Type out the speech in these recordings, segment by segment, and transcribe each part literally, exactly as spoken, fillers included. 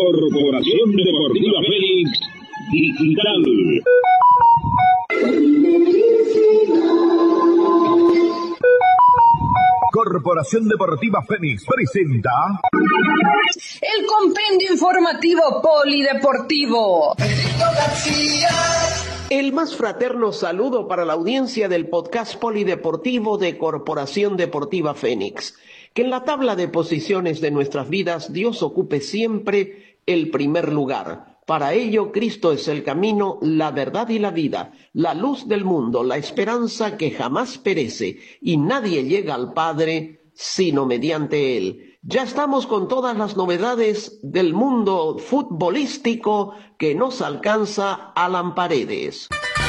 Corporación Deportiva Fénix Digital. Corporación Deportiva Fénix presenta el compendio informativo polideportivo. El más fraterno saludo para la audiencia del podcast polideportivo de Corporación Deportiva Fénix. Que en la tabla de posiciones de nuestras vidas Dios ocupe siempre el primer lugar. Para ello Cristo es el camino, la verdad y la vida, la luz del mundo, la esperanza que jamás perece, y nadie llega al Padre sino mediante Él. Ya estamos con todas las novedades del mundo futbolístico que nos alcanza Alan Paredes.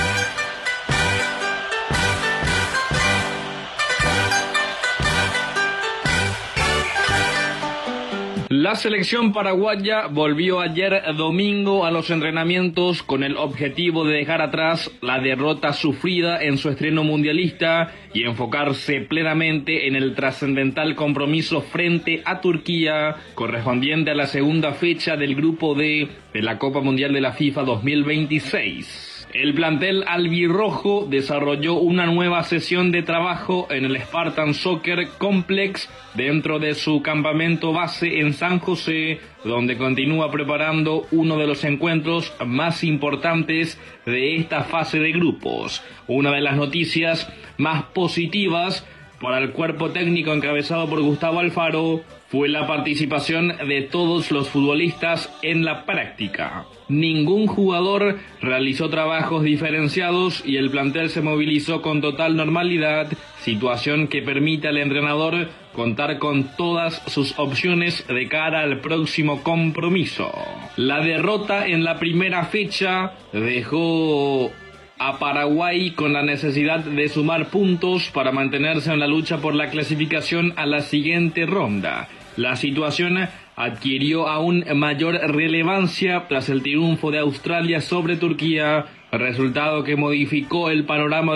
La selección paraguaya volvió ayer domingo a los entrenamientos con el objetivo de dejar atrás la derrota sufrida en su estreno mundialista y enfocarse plenamente en el trascendental compromiso frente a Turquía, correspondiente a la segunda fecha del Grupo D de la Copa Mundial de la FIFA dos mil veintiséis. El plantel albirrojo desarrolló una nueva sesión de trabajo en el Spartan Soccer Complex dentro de su campamento base en San José, donde continúa preparando uno de los encuentros más importantes de esta fase de grupos. Una de las noticias más positivas para el cuerpo técnico encabezado por Gustavo Alfaro fue la participación de todos los futbolistas en la práctica. Ningún jugador realizó trabajos diferenciados y el plantel se movilizó con total normalidad, situación que permite al entrenador contar con todas sus opciones de cara al próximo compromiso. La derrota en la primera fecha dejó a Paraguay con la necesidad de sumar puntos para mantenerse en la lucha por la clasificación a la siguiente ronda. La situación adquirió aún mayor relevancia tras el triunfo de Australia sobre Turquía, resultado que modificó el panorama